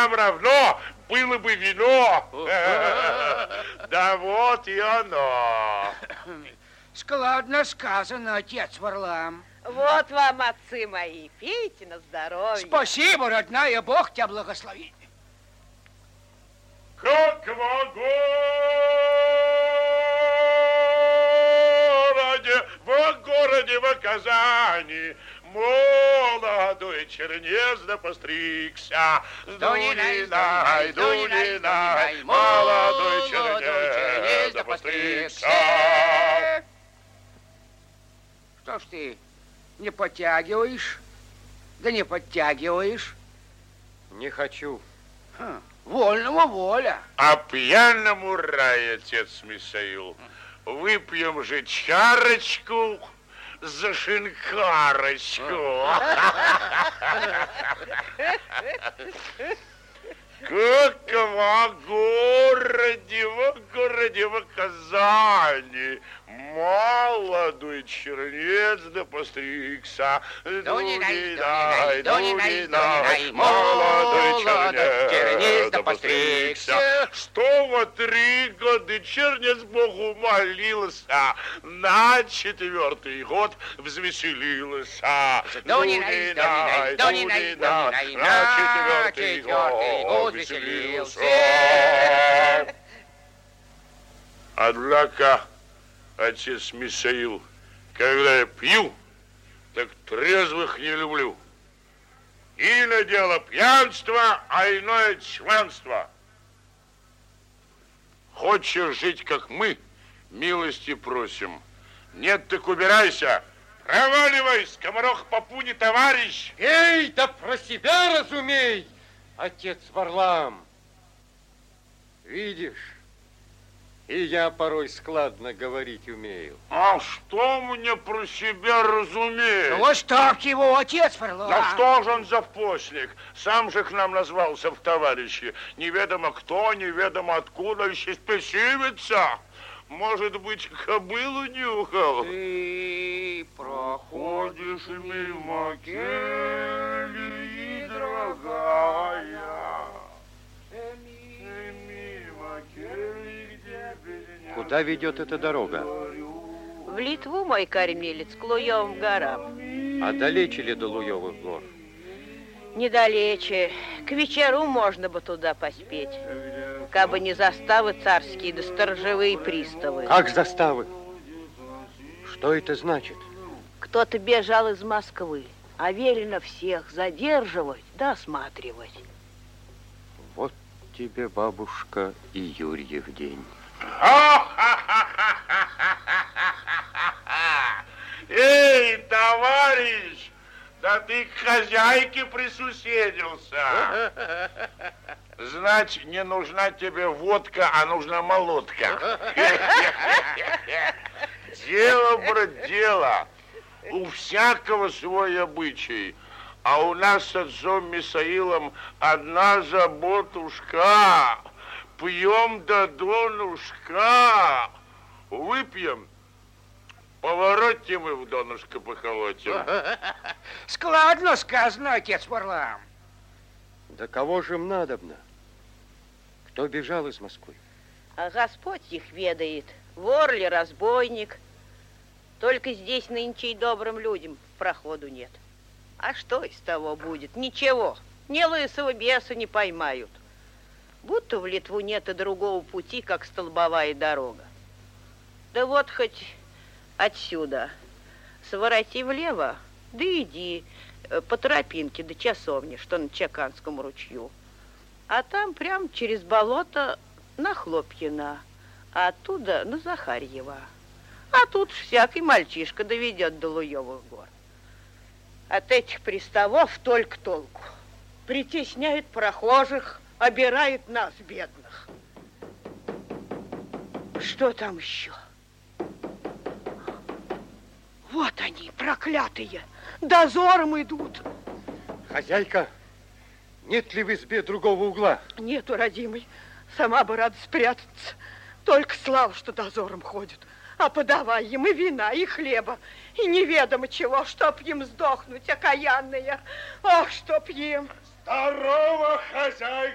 нам равно было бы вино. Да вот и оно. Складно сказано, отец Варлам. Вот вам, отцы мои, пейте на здоровье. Спасибо, родная, Бог тебя благословит. Как в городе, в Казани, молодой чернец да постригся. Дуниной, дуниной, молодой чернец да постригся. Что ж ты не подтягиваешь? Да не подтягиваешь. Не хочу. Вольному воля. А пьяному рай, отец Михаил. Выпьем же чарочку за шинкарочку. Как в городе, в Казани, молодой чернец да постригся. Дуниной, дуниной, молодой чернец да постригся. 103 года чернец Богу молился, на 4-й год взвеселился. Дуниной, дуниной, на 4-й год веселился. Однако, отец Михаил, когда я пью, так трезвых не люблю. Иное дело пьянство, а иное чванство. Хочешь жить, как мы, милости просим. Нет, так убирайся. Проваливай, скоморох попуни, товарищ. Эй, да про себя разумей, отец Варлам. Видишь, и я порой складно говорить умею. А что мне про себя разуметь? Ну, оставьте его, отец Варлам. Да что же он за постник? Сам же к нам назвался в товарищи. Неведомо кто, неведомо откуда еще спесивится. Может быть, кобылу нюхал? Ты проходишь мимо кельи, дорогая. Куда ведет эта дорога? В Литву, мой кормилец, к Луевым горам. А далече ли до Луевых гор? Недалече. К вечеру можно бы туда поспеть. Кабы не заставы царские, да сторожевые приставы. Как заставы? Что это значит? Кто-то бежал из Москвы, а велено всех задерживать да осматривать. Вот тебе, бабушка, и Юрьев день. Эй, товарищ, да ты к хозяйке присуседился. Значит, не нужна тебе водка, а нужна молотка. Дело, брат, дело. У всякого свой обычай. А у нас с отцом Михаилом одна заботушка. Пьем до донышка. Выпьем, поворотим и в донышко поколотим. Складно сказано, отец Варлам. Да кого же им надобно? Кто бежал из Москвы? А Господь их ведает. Вор ли, разбойник. Только здесь нынче и добрым людям проходу нет. А что из того будет? Ничего. Ни лысого беса не поймают. Будто в Литву нет и другого пути, как столбовая дорога. Да вот хоть отсюда свороти влево, да иди по тропинке до часовни, что на Чаканском ручью. А там прям через болото на Хлопьино, а оттуда на Захарьево. А тут всякий мальчишка доведет до Луевых гор. От этих приставов только толку. Притесняют прохожих, обирает нас, бедных. Что там еще? Вот они, проклятые, дозором идут. Хозяйка, нет ли в избе другого угла? Нету, родимый. Сама бы рада спрятаться. Только слава, что дозором ходят. А подавай им и вина, и хлеба, и неведомо чего, чтоб им сдохнуть, окаянные. Ох, чтоб им... Здорово, хозяйка!